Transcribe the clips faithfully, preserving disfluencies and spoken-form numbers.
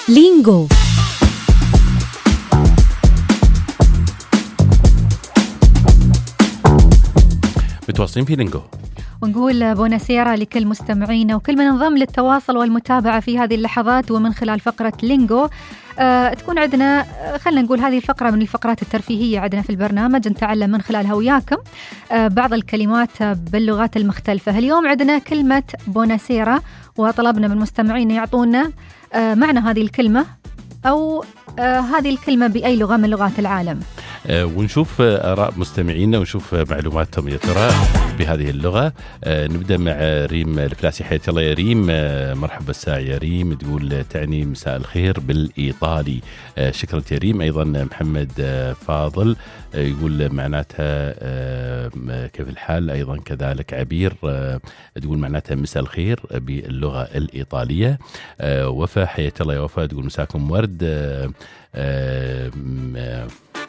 لينجو. متواصلين في لينجو ونقول بوناسيرا لكل مستمعينا وكل من انضم للتواصل والمتابعة في هذه اللحظات ومن خلال فقرة لينجو. آه تكون عندنا آه خلنا نقول هذه الفقرة من الفقرات الترفيهية عندنا في البرنامج، نتعلم من خلالها وياكم آه بعض الكلمات باللغات المختلفة. اليوم عندنا كلمة بوناسيرا وطلبنا من مستمعينا يعطونا آه معنى هذه الكلمة أو آه هذه الكلمة بأي لغة من لغات العالم، آه ونشوف آراء مستمعينا ونشوف معلوماتهم يا ترى بهذه اللغة. آه نبدأ مع ريم الفلاسي. حياك الله يا ريم. آه مرحبا الساعة يا ريم، تقول تعني مساء الخير بالإيطالي. آه شكرا يا ريم. أيضا محمد آه فاضل آه يقول معناتها آه كيف الحال. أيضا كذلك عبير آه تقول معناتها مساء الخير باللغة الإيطالية. آه وفاء حياك الله يا وفاء، تقول مساكم ورد. آه آه آه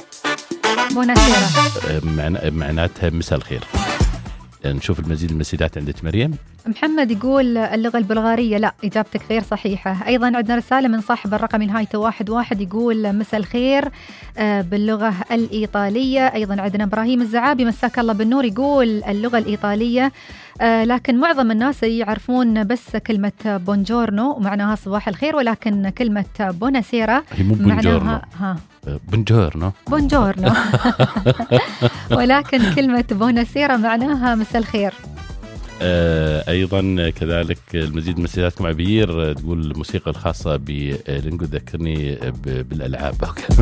بوناسيرا معناتها مساء الخير. نشوف المزيد من المسيدات عندك مريم. محمد يقول اللغة البلغارية. لا، إجابتك غير صحيحة. أيضا عندنا رسالة من صاحب الرقم نهايته واحد واحد يقول مساء الخير باللغة الإيطالية. أيضا عندنا إبراهيم الزعابي مساك الله بالنور يقول اللغة الإيطالية، لكن معظم الناس يعرفون بس كلمة بونجورنو ومعناها صباح الخير، ولكن كلمة بوناسيرا معناها ها بونجورنو بونجورنو ولكن كلمة بوناسيرا معناها مساء الخير. آه أيضا كذلك المزيد من مسيراتكم عبير تقول الموسيقى الخاصة بلينجو ذكرني بالألعاب.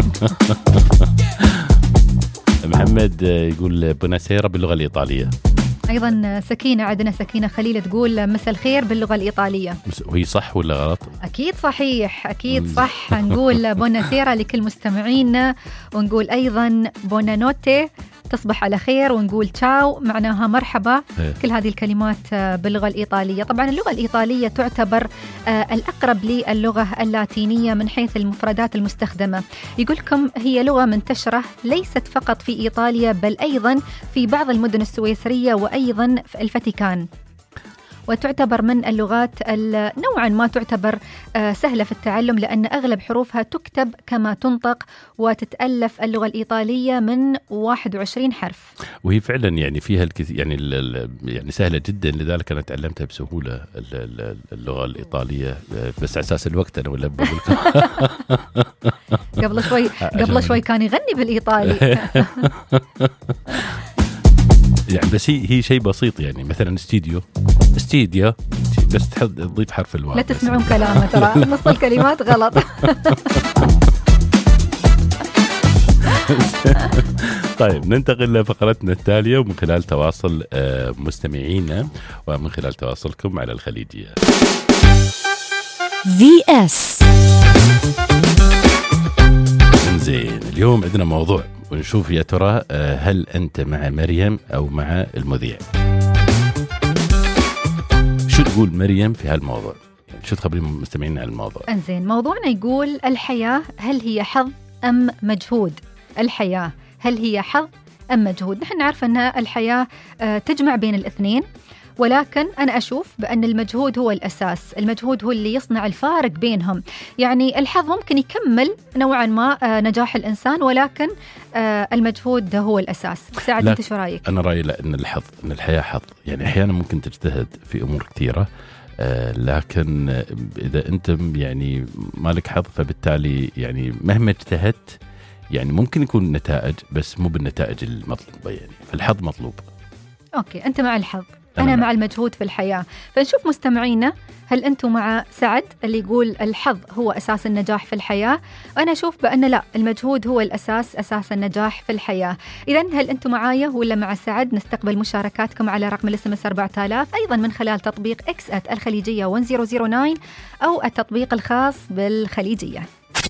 محمد يقول بوناسيرا باللغة الإيطالية. أيضا سكينة عندنا سكينة خليل تقول مساء الخير باللغة الإيطالية. وهي صح ولا غلط؟ أكيد صحيح، أكيد صح. نقول بوناسيرا لكل مستمعينا، ونقول أيضا بونانوتي تصبح على خير، ونقول تشاو معناها مرحبا. كل هذه الكلمات باللغة الإيطالية. طبعا اللغة الإيطالية تعتبر الأقرب للغة اللاتينية من حيث المفردات المستخدمة. يقولكم هي لغة منتشرة ليست فقط في إيطاليا بل أيضا في بعض المدن السويسرية وأيضا في الفاتيكان، وتعتبر من اللغات نوعا ما تعتبر سهلة في التعلم لأن أغلب حروفها تكتب كما تنطق، وتتألف اللغة الإيطالية من واحد وعشرين حرف، وهي فعلا يعني فيها الكثير يعني يعني سهلة جدا، لذلك أنا تعلمتها بسهولة اللغة الإيطالية بس على أساس الوقت أنا ولا بقول لكم. قبل شوي قبل شوي كان يغني بالإيطالي. يعني بس هي هي شيء بسيط، يعني مثلا استديو استديو بس تضيف حرف الواو. لا تسمعون كلامه ترى نص الكلمات غلط. طيب ننتقل لفقرتنا التالية، ومن خلال تواصل مستمعينا ومن خلال تواصلكم على الخليجية. في اس زين، اليوم عندنا موضوع ونشوف يا ترى هل أنت مع مريم أو مع المذيع. شو تقول مريم في هالموضوع؟ يعني شو تخبرين مستمعين عن الموضوع؟ انزين، موضوعنا يقول الحياة هل هي حظ أم مجهود؟ الحياة هل هي حظ أم مجهود؟ نحن نعرف أن الحياة تجمع بين الاثنين، ولكن أنا أشوف بأن المجهود هو الأساس. المجهود هو اللي يصنع الفارق بينهم. يعني الحظ ممكن يكمل نوعا ما نجاح الإنسان، ولكن المجهود هو الأساس. سعد أنت شو رأيك؟ أنا رأيي لا، أن الحظ أن الحياة حظ. يعني أحيانا ممكن تجتهد في أمور كثيرة، لكن إذا أنت يعني مالك حظ فبالتالي يعني مهما اجتهدت يعني ممكن يكون نتائج بس مو بالنتائج المطلوبة. يعني فالحظ مطلوب. أوكي، أنت مع الحظ، أنا مع المجهود في الحياة. فنشوف مستمعينا هل أنتم مع سعد اللي يقول الحظ هو أساس النجاح في الحياة؟ أنا أشوف بأن لا، المجهود هو الأساس، أساس النجاح في الحياة. إذن هل أنتم معايا ولا مع سعد؟ نستقبل مشاركاتكم على رقم الاس ام اس أربعة آلاف، أيضا من خلال تطبيق إكس آت الخليجية واحد صفر صفر تسعة أو التطبيق الخاص بالخليجية.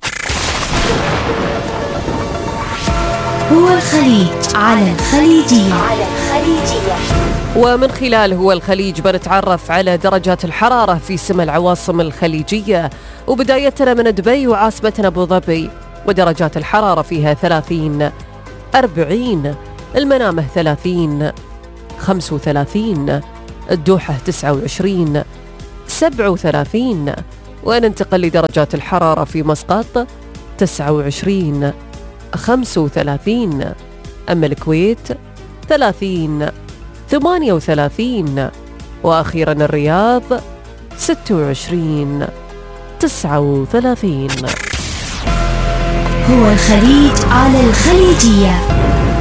هو الخليج على الخليجية. على الخليجية. ومن خلال هو الخليج بنتعرف على درجات الحرارة في سما العواصم الخليجية، وبدايتنا من دبي وعاصمتنا أبو ظبي، ودرجات الحرارة فيها ثلاثين، أربعين، المنامة ثلاثين، خمسة وثلاثين، الدوحة تسعة وعشرين، سبعة وثلاثين، وننتقل لدرجات الحرارة في مسقط تسعة وعشرين، خمسة وثلاثين، أما الكويت ثلاثين، ثمانية وثلاثين، وأخيرا الرياض ستة وعشرين، تسعة وثلاثين. هو الخليج على الخليجية.